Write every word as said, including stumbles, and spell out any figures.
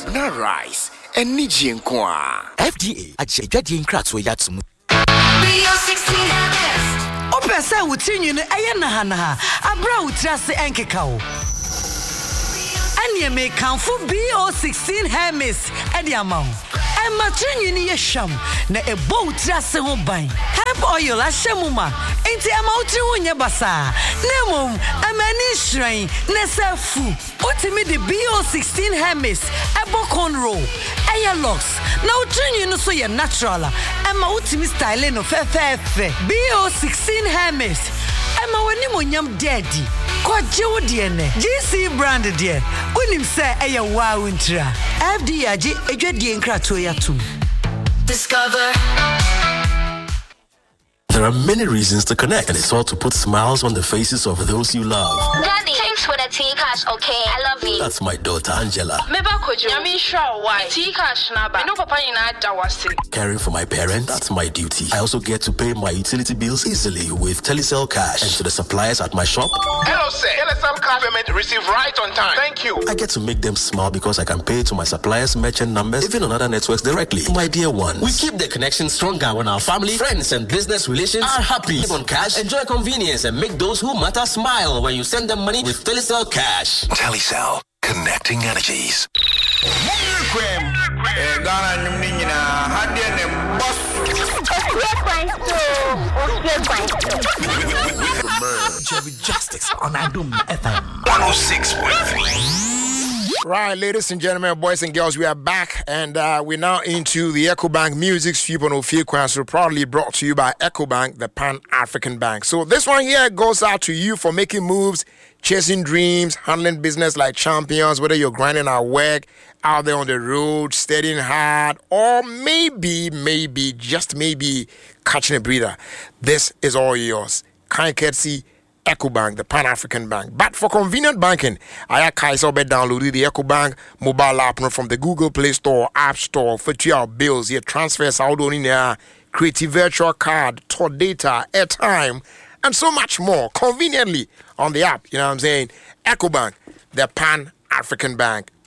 Loss, na rice, and Niji Nkwa. F D A, Ajay Jadi Nkratso Yatsum. Rio sixteen Hermes. Opesa wutinyu ne eye na ha na ha. Abra wutrase enkeka wo. Anye me kanfo B O sixteen Hermes e di ama ho. E matrinyu ni ye hwam na e bo wutrase ho ban. Hemp oil ahemuma. Enti ama utri ho nye basa. Nemom amani shran ne sefu. Utimi di B O sixteen Hermes e bo conroll. Eye locks. Na utrinyu no so ye natural. Ema utimi style no fe fe fe. B O sixteen Hermes. Ema wani monyam daddy. Kwaje wo de ne. G C brand de. Unim se eye wow ntra. F D A ji edwadie nkrato yatum. Discover. There are many reasons to connect, and it's all to put smiles on the faces of those you love. Daddy, thanks for the tea cash, okay? I love you. That's my daughter, Angela. Meba kojo. Yami sure why. Tea cash naba. No papa ina dawasi. Caring for my parents, that's my duty. I also get to pay my utility bills easily with Telecel Cash. And to the suppliers at my shop. Hello, sir. Telecel Cash payment received right on time. Thank you. I get to make them smile because I can pay to my suppliers' merchant numbers, even on other networks directly. My dear ones. We keep the connection stronger when our family, friends, and business relations are happy. Live on cash, enjoy convenience, and make those who matter smile when you send them money with Telecel Cash. Telecel, connecting energies. Jerry Justice on Adum F M one oh six point three. Right, ladies and gentlemen, boys and girls, we are back, and uh, we're now into the EcoBank Music Sweep on Ophir Kwaso, proudly brought to you by EcoBank, the Pan-African Bank. So this one here goes out to you for making moves, chasing dreams, handling business like champions, whether you're grinding at work, out there on the road, studying hard, or maybe, maybe, just maybe catching a breather. This is all yours. Kind courtesy EcoBank, the Pan-African Bank. But for convenient banking, I also download the EcoBank mobile app from the Google Play Store, App Store, for your bills, your transfers, out on in there, create a virtual card, store data, airtime, and so much more conveniently on the app. You know what I'm saying? EcoBank, the Pan-African Bank.